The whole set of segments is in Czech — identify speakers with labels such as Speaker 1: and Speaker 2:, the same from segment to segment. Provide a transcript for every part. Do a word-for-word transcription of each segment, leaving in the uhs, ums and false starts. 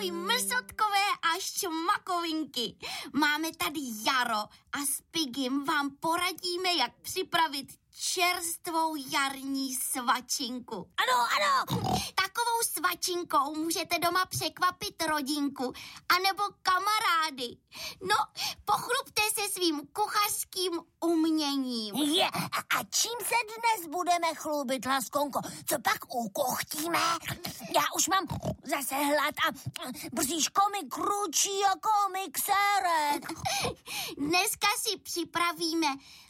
Speaker 1: Ahoj, mrsotkové a šmakovinky. Máme tady Jaro a s Pigim vám poradíme, jak připravit čerstvou jarní svačinku.
Speaker 2: Ano, ano.
Speaker 1: Takovou svačinkou můžete doma překvapit rodinku anebo kamarády. No, pochlubte se svým kuchařským uměním.
Speaker 2: Je, a čím se dnes budeme chlubit, Laskonko? Co pak ukochtíme? Já už mám zase hlad a bříško mi kručí jako mixérek.
Speaker 1: Dneska si připravíme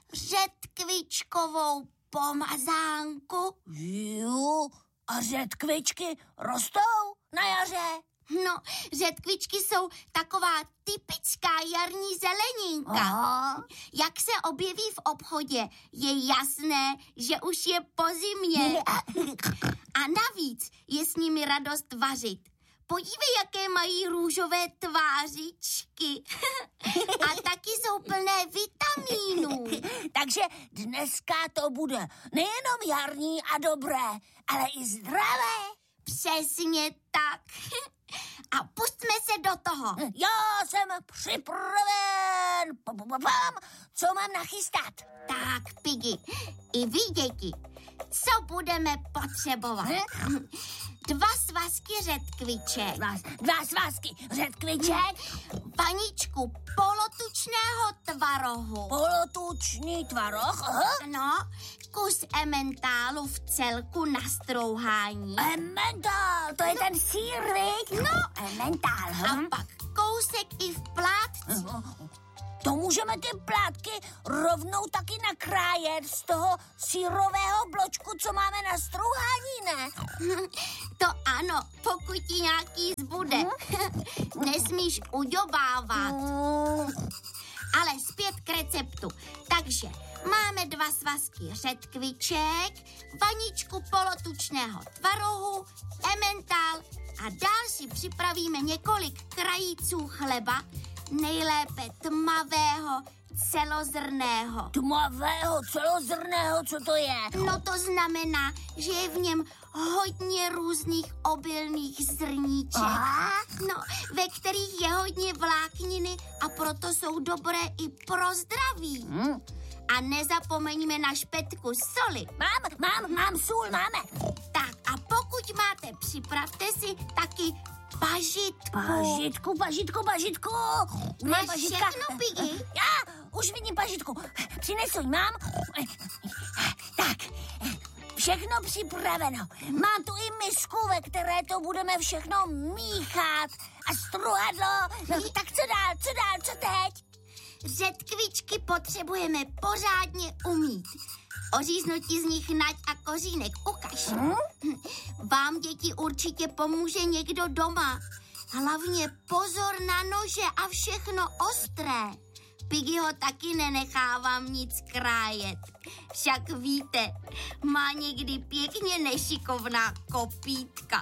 Speaker 1: řetkvičkovou pomazánku.
Speaker 2: Jo, a řetkvičky rostou na jaře?
Speaker 1: No, řetkvičky jsou taková typická jarní zeleninka.
Speaker 2: Aha.
Speaker 1: Jak se objeví v obchodě, je jasné, že už je po zimě. A navíc je s nimi radost vařit. Podívej, jaké mají růžové tvářičky. A taky jsou plné vitamínů.
Speaker 2: Takže dneska to bude nejenom jarní a dobré, ale i zdravé.
Speaker 1: Přesně tak. A pustme se do toho.
Speaker 2: Já jsem připraven. Pam, co mám nachystat?
Speaker 1: Tak, Piggy, i vy, děti, co budeme potřebovat? Dva svazky řetkviček.
Speaker 2: Dva, dva svazky řetkviček.
Speaker 1: Vaničku polotučného tvarohu.
Speaker 2: Polotučný tvaroh. Aha.
Speaker 1: No, kus ementálu v celku na strouhání.
Speaker 2: Emmentál, to je ten sýr, viď?
Speaker 1: No.
Speaker 2: Emmentál.
Speaker 1: A pak kousek i v plátci.
Speaker 2: To můžeme ty plátky rovnou taky nakrájet z toho sýrového bločku, co máme na strouhání, ne?
Speaker 1: To ano, pokud ti nějaký zbude. Nesmíš uďobávat. Ale zpět k receptu. Takže máme dva svazky řetkviček, vaničku polotučného tvarohu, emmentál a dál si připravíme několik krajíců chleba, nejlépe tmavého, celozrnného.
Speaker 2: Tmavého, celozrného, co to je?
Speaker 1: No to znamená, že je v něm hodně různých obilných zrníček.
Speaker 2: Aha.
Speaker 1: No, ve kterých je hodně vlákniny a proto jsou dobré i pro zdraví.
Speaker 2: Hmm.
Speaker 1: A nezapomeňme na špetku soli.
Speaker 2: Mám, mám, mám sůl, máme.
Speaker 1: Tak a pokud máte, připravte si taky pažitku.
Speaker 2: Pažitku, pažitku, pažitku.
Speaker 1: Máš všechno, Piggy?
Speaker 2: Já už vidím pažitku. Přinesuj, mám. Tak, všechno připraveno. Mám tu i misku, ve které to budeme všechno míchat a struhadlo. No, tak co dál, co dál, co teď?
Speaker 1: Řetkvičky potřebujeme pořádně umýt. Oříznutí z nich nať a kořínek ukaž.
Speaker 2: Hmm?
Speaker 1: Vám, děti, určitě pomůže někdo doma. Hlavně pozor na nože a všechno ostré. Piggy ho taky nenechávám nic krájet. Však víte, má někdy pěkně nešikovná kopítka.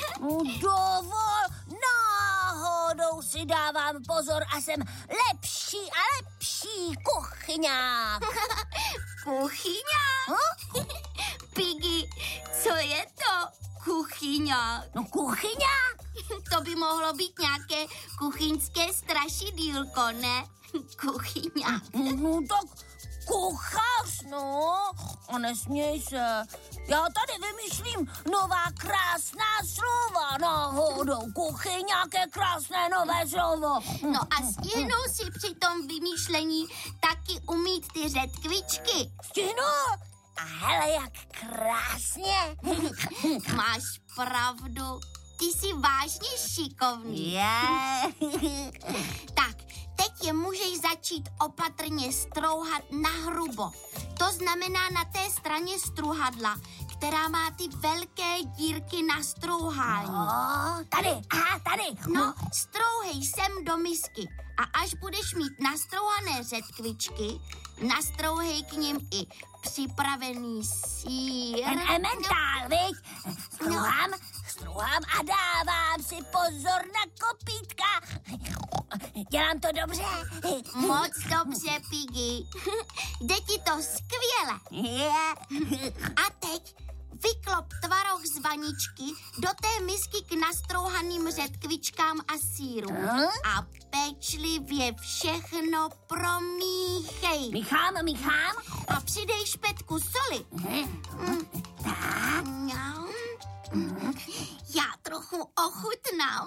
Speaker 2: Dovol, náhodou si dávám pozor a jsem lepší a lepší kuchyňák.
Speaker 1: Kuchyňák?
Speaker 2: Hm?
Speaker 1: Piggy, co je to kuchyňák?
Speaker 2: No kuchyňák?
Speaker 1: To by mohlo být nějaké kuchyňské strašidýlko, ne? Kuchyňák.
Speaker 2: No tak kuchař, no. A nesměj se. Já tady vymýšlím nová krásná slova. Náhodou kuchyňák je krásné nové slovo.
Speaker 1: No a stihnou si při tom vymýšlení taky umít ty řetkvičky.
Speaker 2: Stihnu? A hele, jak krásně.
Speaker 1: Máš pravdu. Ty jsi vážně šikovný.
Speaker 2: Je.
Speaker 1: Tak, teď je můžeš začít opatrně strouhat nahrubo. To znamená na té straně struhadla, která má ty velké dírky na strouhání.
Speaker 2: Oh, tady, aha, tady.
Speaker 1: No, strouhej sem do misky a až budeš mít nastrouhané řetkvičky, nastrouhej k nim i připravený sýr.
Speaker 2: Ten emmentál, viď? Strouhám, strouhám a dávám si pozor na kopítka. Dělám to dobře?
Speaker 1: Moc dobře, Piggy. Jde ti to skvěle.
Speaker 2: Je.
Speaker 1: A teď vyklop tvaroh z vaničky do té misky k nastrouhaným řetkvičkám a sýru. A pečlivě všechno promíchej.
Speaker 2: Míchám, míchám.
Speaker 1: A přidej špetku soli.
Speaker 2: Mm. Tak.
Speaker 1: Mm. Já trochu ochutnám.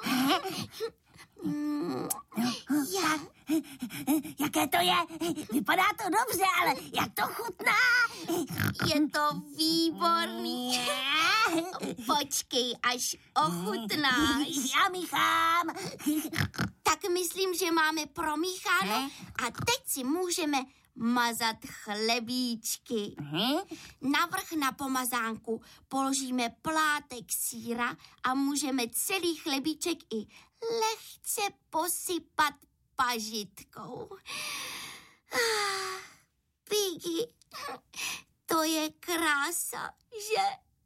Speaker 1: Mm. Já...
Speaker 2: Jaké to je? Vypadá to dobře, ale jak to chutná?
Speaker 1: Je to výborný. Počkej, až ochutnáš.
Speaker 2: Já míchám.
Speaker 1: Tak myslím, že máme promícháno a teď si můžeme mazat chlebíčky. Navrch na pomazánku položíme plátek sýra a můžeme celý chlebíček i lehce posypat pažitkou. Piggy, to je krása, že?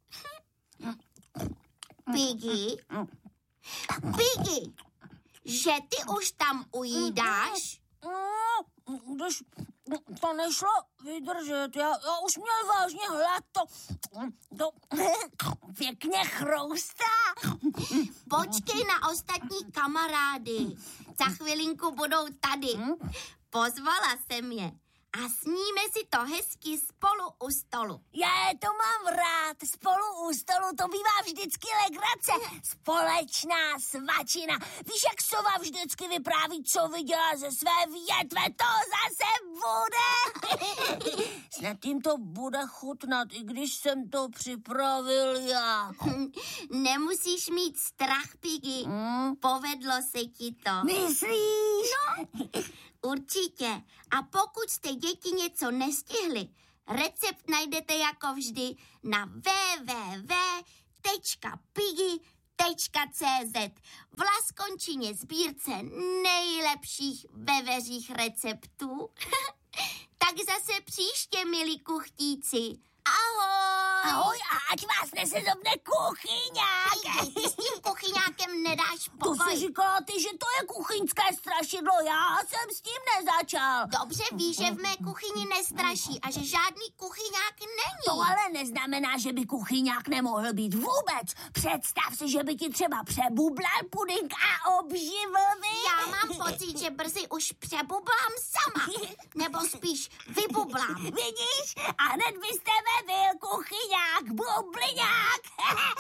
Speaker 1: Piggy? Piggy, že ty už tam ujídáš?
Speaker 2: No, když to nešlo vydržet, já, já už měl vážně hlad, to, to pěkně chroustá.
Speaker 1: Počkej na ostatní kamarády, za chvilinku budou tady. Pozvala jsem je a sníme si to hezky spolu u stolu.
Speaker 2: Já to mám rád, spolu u stolu, to bývá vždycky legrace. Společná svačina. Víš, jak sova vždycky vypráví, co viděla ze své větve, to zase bude. Snad jim to bude chutnat, i když jsem to připravil já.
Speaker 1: Nemusíš mít strach, Piggy. Hmm? Povedlo se ti to.
Speaker 2: Myslíš?
Speaker 1: No, určitě. A pokud jste děti něco nestihli, recept najdete jako vždy na w w w tečka piggy tečka c z v Laskončině sbírce nejlepších veveřích receptů. Tak zase příště, milí kuchtíci. Ahoj!
Speaker 2: Ahoj a ať vás nesezobne kuchyňák.
Speaker 1: Ty, ty s tím kuchyňákem nedáš pokoj.
Speaker 2: To jsi říkala ty, že to je kuchyňské strašidlo. Já jsem s tím nezačal.
Speaker 1: Dobře víš, že v mé kuchyni nestraší a že žádný kuchyňák není.
Speaker 2: To ale neznamená, že by kuchyňák nemohl být vůbec. Představ si, že by ti třeba přebublal pudink a obživl by.
Speaker 1: Já mám pocit, že brzy už přebublám sama. Nebo spíš vybublám.
Speaker 2: Vidíš? A hned byste byl kuchyňák, bubliňák.